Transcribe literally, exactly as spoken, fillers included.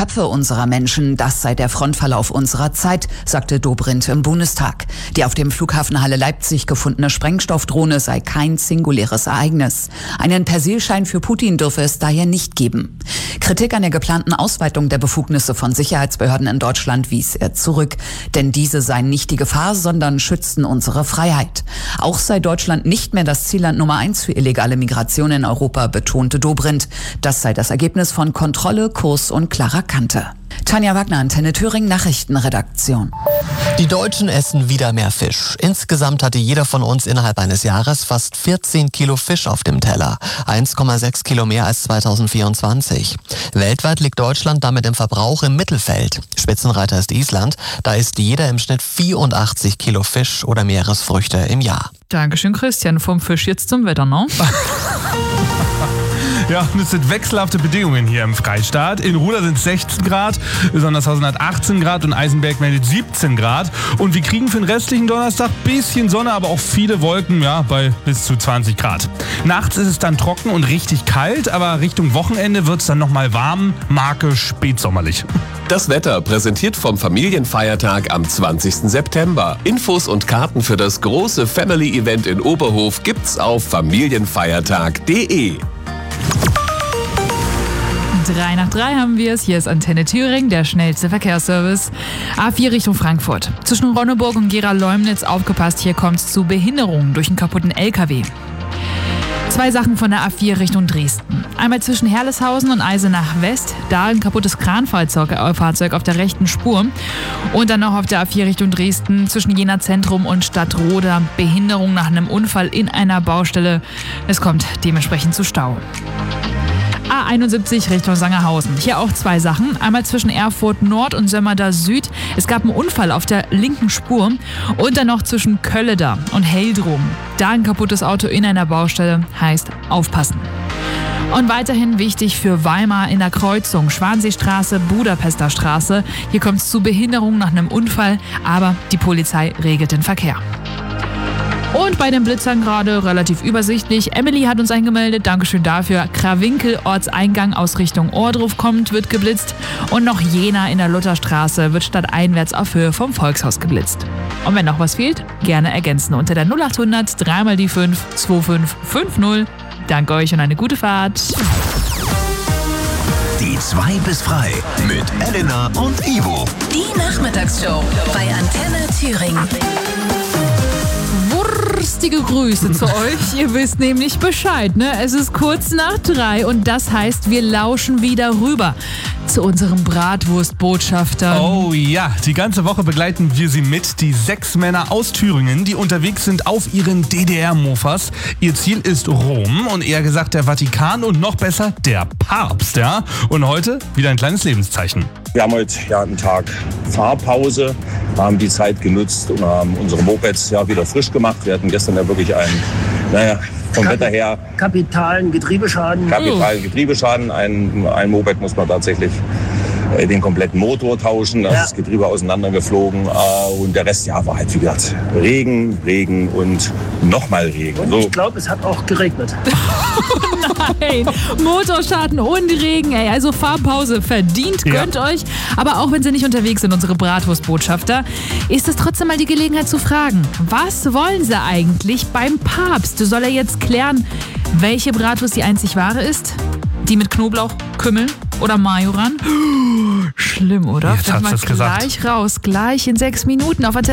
Köpfe unserer Menschen, das sei der Frontverlauf unserer Zeit, sagte Dobrindt im Bundestag. Die auf dem Flughafen Halle Leipzig gefundene Sprengstoffdrohne sei kein singuläres Ereignis. Einen Persilschein für Putin dürfe es daher nicht geben. Kritik an der geplanten Ausweitung der Befugnisse von Sicherheitsbehörden in Deutschland wies er zurück. Denn diese seien nicht die Gefahr, sondern schützten unsere Freiheit. Auch sei Deutschland nicht mehr das Zielland Nummer eins für illegale Migration in Europa, betonte Dobrindt. Das sei das Ergebnis von Kontrolle, Kurs und klarer Kante. Tanja Wagner, Antenne Thüringen, Nachrichtenredaktion. Die Deutschen essen wieder mehr Fisch. Insgesamt hatte jeder von uns innerhalb eines Jahres fast vierzehn Kilo Fisch auf dem Teller. eins Komma sechs Kilo mehr als zweitausendvierundzwanzig. Weltweit liegt Deutschland damit im Verbrauch im Mittelfeld. Spitzenreiter ist Island. Da isst jeder im Schnitt vierundachtzig Kilo Fisch oder Meeresfrüchte im Jahr. Dankeschön, Christian. Vom Fisch jetzt zum Wetter, ne? Ja, und es sind wechselhafte Bedingungen hier im Freistaat. In Ruda sind es sechzehn Grad, Sondershausen hat achtzehn Grad und Eisenberg meldet siebzehn Grad. Und wir kriegen für den restlichen Donnerstag bisschen Sonne, aber auch viele Wolken, ja, bei bis zu zwanzig Grad. Nachts ist es dann trocken und richtig kalt, aber Richtung Wochenende wird es dann nochmal warm, Marke spätsommerlich. Das Wetter präsentiert vom Familienfeiertag am zwanzigsten September. Infos und Karten für das große Family-Event in Oberhof gibt's auf familienfeiertag punkt de. Drei nach drei haben wir es. Hier ist Antenne Thüringen, der schnellste Verkehrsservice. A vier Richtung Frankfurt. Zwischen Ronneburg und Gera-Leumnitz aufgepasst, hier kommt es zu Behinderungen durch einen kaputten L K W. Zwei Sachen von der A vier Richtung Dresden. Einmal zwischen Herleshausen und Eisenach West, da ein kaputtes Kranfahrzeug auf der rechten Spur. Und dann noch auf der A vier Richtung Dresden zwischen Jena Zentrum und Stadtroda. Behinderung nach einem Unfall in einer Baustelle. Es kommt dementsprechend zu Stau. A einundsiebzig Richtung Sangerhausen. Hier auch zwei Sachen. Einmal zwischen Erfurt Nord und Sömmerda Süd. Es gab einen Unfall auf der linken Spur. Und dann noch zwischen Kölleda und Heldrum. Da ein kaputtes Auto in einer Baustelle, heißt aufpassen. Und weiterhin wichtig für Weimar in der Kreuzung Schwanseestraße, Budapester Straße. Hier kommt es zu Behinderung nach einem Unfall, aber die Polizei regelt den Verkehr. Und bei den Blitzern gerade relativ übersichtlich. Emily hat uns eingemeldet, Dankeschön dafür. Krawinkel, Ortseingang aus Richtung Ohrdruf kommt, wird geblitzt. Und noch Jena in der Lutherstraße wird stadteinwärts auf Höhe vom Volkshaus geblitzt. Und wenn noch was fehlt, gerne ergänzen unter der null acht hundert drei mal die fünf zwei fünf fünf null. Danke euch und eine gute Fahrt. Die zwei bis frei mit Elena und Ivo. Die Nachmittagsshow bei Antenne Thüringen. Wurstige Grüße zu euch. Ihr wisst nämlich Bescheid, ne? Es ist kurz nach drei und das heißt, wir lauschen wieder rüber zu unserem Bratwurstbotschafter. Oh ja, die ganze Woche begleiten wir sie mit, die sechs Männer aus Thüringen, die unterwegs sind auf ihren D D R-Mofas. Ihr Ziel ist Rom und eher gesagt der Vatikan und noch besser der Papst, ja? Und heute wieder ein kleines Lebenszeichen. Wir haben heute ja einen Tag Fahrpause, haben die Zeit genutzt und haben unsere Mopeds ja wieder frisch gemacht. Wir hatten gestern ja wirklich einen, naja, vom Wetter her kapitalen Getriebeschaden. Kapitalen Getriebeschaden. Ein, ein Moped muss man tatsächlich äh, den kompletten Motor tauschen. Da ist Ja. das Getriebe auseinandergeflogen. Äh, und der Rest ja, war halt, wie gesagt, Regen, Regen und nochmal Regen. Und So. ich glaube, es hat auch geregnet. Nein, Motorschaden und Regen, ey. Also Fahrpause verdient, gönnt Ja. euch. Aber auch wenn sie nicht unterwegs sind, unsere Bratwurstbotschafter, ist es trotzdem mal die Gelegenheit zu fragen, was wollen sie eigentlich beim Papst? Soll er jetzt klären, welche Bratwurst die einzig wahre ist? Die mit Knoblauch, Kümmel oder Majoran? Schlimm, oder? Jetzt hat's Mal das gesagt. gleich raus, gleich in sechs Minuten auf Antenne